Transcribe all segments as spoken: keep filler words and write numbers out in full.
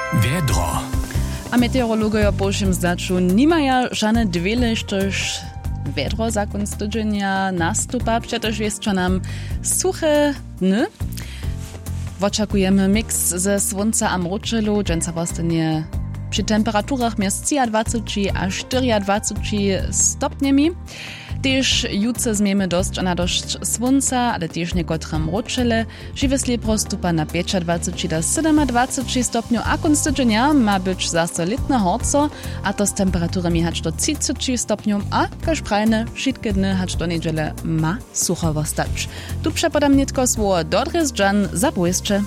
Wiedro. A meteorologowie pošim značu nimaja žane dvele, štož vedro zakon studzenia nastupa, przecież jest čo nam suche dny. Oczekujemy mix ze słońca a mroczelu, dżęca postanie przy temperaturach między dwadzieścia a dwadzieścia cztery stopniami. Też jutro zmiemy dość na dość słońca, ale też niekotre mroczele. Żywy slip rozstupa na dwadzieścia pięć do dwudziestu stopniów, a konstytucja ma być zase letne horco, a to z temperaturami hać do trzydziestu stopniów, a każ prajne, wszystkie dny hać do niedziele ma suchowo stać. Tu przepadam nitko słowo do Dresdżan za błyszcze.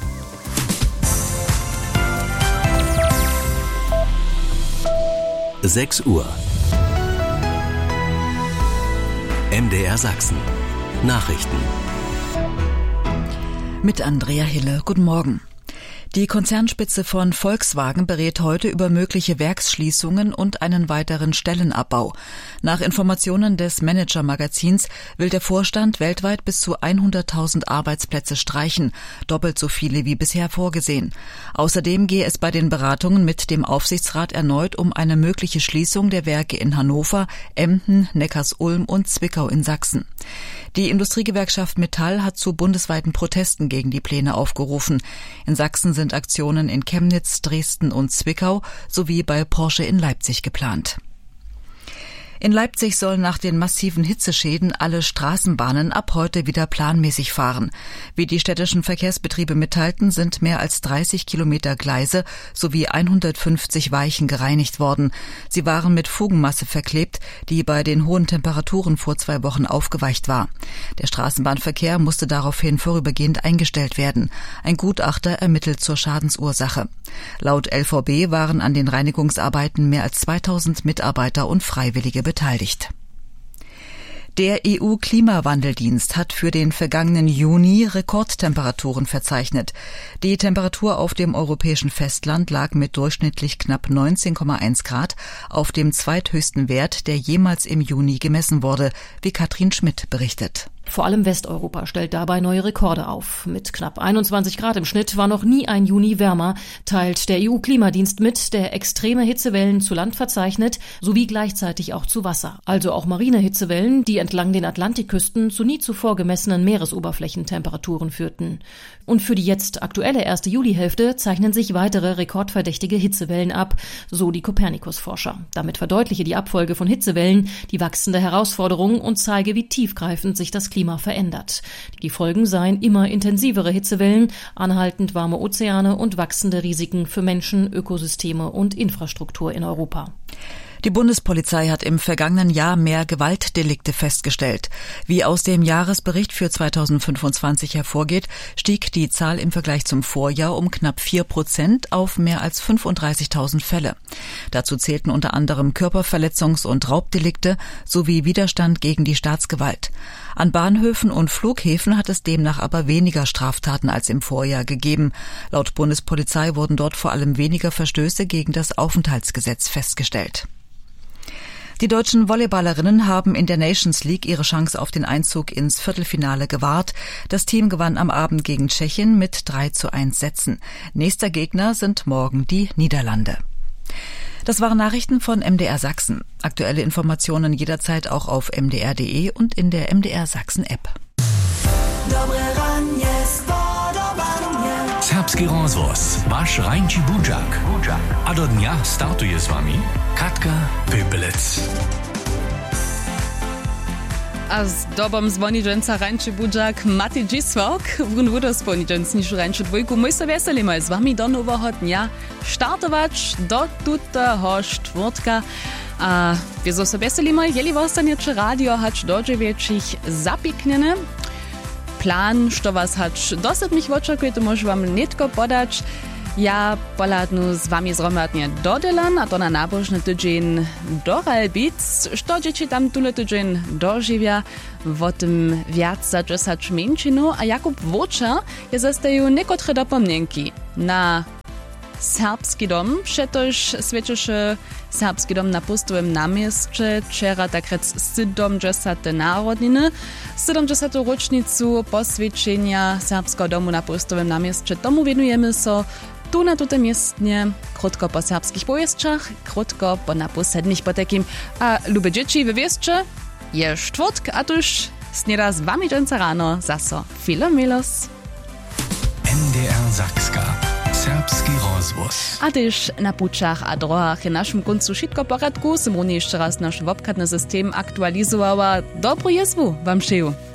sechs Uhr. M D R Sachsen. Nachrichten. Mit Andrea Hille. Guten Morgen. Die Konzernspitze von Volkswagen berät heute über mögliche Werksschließungen und einen weiteren Stellenabbau. Nach Informationen des Manager-Magazins will der Vorstand weltweit bis zu hunderttausend Arbeitsplätze streichen, doppelt so viele wie bisher vorgesehen. Außerdem gehe es bei den Beratungen mit dem Aufsichtsrat erneut um eine mögliche Schließung der Werke in Hannover, Emden, Neckarsulm und Zwickau in Sachsen. Die Industriegewerkschaft Metall hat zu bundesweiten Protesten gegen die Pläne aufgerufen. In Sachsen sind Aktionen in Chemnitz, Dresden und Zwickau sowie bei Porsche in Leipzig geplant. In Leipzig sollen nach den massiven Hitzeschäden alle Straßenbahnen ab heute wieder planmäßig fahren. Wie die städtischen Verkehrsbetriebe mitteilten, sind mehr als dreißig Kilometer Gleise sowie hundertfünfzig Weichen gereinigt worden. Sie waren mit Fugenmasse verklebt, die bei den hohen Temperaturen vor zwei Wochen aufgeweicht war. Der Straßenbahnverkehr musste daraufhin vorübergehend eingestellt werden. Ein Gutachter ermittelt zur Schadensursache. Laut L V B waren an den Reinigungsarbeiten mehr als zweitausend Mitarbeiter und Freiwillige beteiligt. Der E U-Klimawandeldienst hat für den vergangenen Juni Rekordtemperaturen verzeichnet. Die Temperatur auf dem europäischen Festland lag mit durchschnittlich knapp neunzehn Komma eins Grad auf dem zweithöchsten Wert, der jemals im Juni gemessen wurde, wie Katrin Schmidt berichtet. Vor allem Westeuropa stellt dabei neue Rekorde auf. Mit knapp einundzwanzig Grad im Schnitt war noch nie ein Juni wärmer, teilt der E U-Klimadienst mit, der extreme Hitzewellen zu Land verzeichnet, sowie gleichzeitig auch zu Wasser. Also auch marine Hitzewellen, die entlang den Atlantikküsten zu nie zuvor gemessenen Meeresoberflächentemperaturen führten. Und für die jetzt aktuelle erste Julihälfte zeichnen sich weitere rekordverdächtige Hitzewellen ab, so die Copernicus-Forscher. Damit verdeutliche die Abfolge von Hitzewellen die wachsende Herausforderung und zeige, wie tiefgreifend sich das Klima verändert. Die Folgen seien immer intensivere Hitzewellen, anhaltend warme Ozeane und wachsende Risiken für Menschen, Ökosysteme und Infrastruktur in Europa. Die Bundespolizei hat im vergangenen Jahr mehr Gewaltdelikte festgestellt. Wie aus dem Jahresbericht für zweitausendfünfundzwanzig hervorgeht, stieg die Zahl im Vergleich zum Vorjahr um knapp vier Prozent auf mehr als fünfunddreißigtausend Fälle. Dazu zählten unter anderem Körperverletzungs- und Raubdelikte sowie Widerstand gegen die Staatsgewalt. An Bahnhöfen und Flughäfen hat es demnach aber weniger Straftaten als im Vorjahr gegeben. Laut Bundespolizei wurden dort vor allem weniger Verstöße gegen das Aufenthaltsgesetz festgestellt. Die deutschen Volleyballerinnen haben in der Nations League ihre Chance auf den Einzug ins Viertelfinale gewahrt. Das Team gewann am Abend gegen Tschechien mit drei zu eins Sätzen. Nächster Gegner sind morgen die Niederlande. Das waren Nachrichten von M D R Sachsen. Aktuelle Informationen jederzeit auch auf m d r punkt d e und in der M D R Sachsen App. Serbski rozvoz, vaš Rajnči Budžak. A do dnia startuje s vami Katka Pepelec. A z dobom zvonidženca Rajnči Budžak Mati Gisvok, vrun vudos ponidžencnišu Rajnču dvojku. My sa veselíme s vami do nového dňa štartovač do tutého štvrtka. A my sa veselíme, jeli vostanete rádio hač do dziewięciu zapiknene. Plan, što vas hač dosyć mich očekuje, to môžu vám netko podać. Ja poladnu z wami zromadnie dodelan, a to na nábožný tydzień do Ralbic. Što dzieci tam tule tydzień doživia, o tym viac za dziesięć menšinu. A Jakub Voča je zastajú nekotre dopomnienky na serbski dom, przetoż świeczeszy serbski dom na Pustowym namieście, wczera tak rec siedemdziesiąte narodniny, siedemdziesiątą rocznicu poswięcenia serbskiego domu na Pustowym namieście. Tomu wienujemy so Tu na tutem miestnie, krótko po serbskich pojezdczach, krótko po naposednych po takim. A lube dzieci, wy wieszcie? Je czwartk, a tuż snida z wami dżęca rano, zaso filomilos. N D R Sakska. Serbski rozwóz. A też na puczach a drogach w naszym końcu wszystko poradku, som równie jeszcze raz nasz wobkadny system aktualizowała. Dobry jezwu wam szeju.